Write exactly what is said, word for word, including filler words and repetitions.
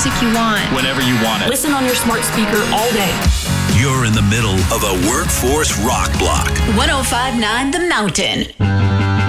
music you want. Whenever you want it. Listen on your smart speaker all day. You're in the middle of a workforce rock block. one oh five point nine The Mountain.